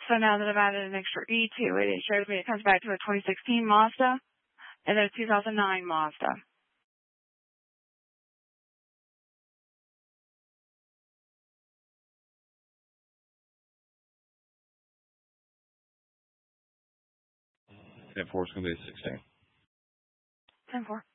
So now that I've added an extra E to it, it shows me it comes back to a 2016 Mazda and then a 2009 Mazda. And 4 is going to be 16. 10-4.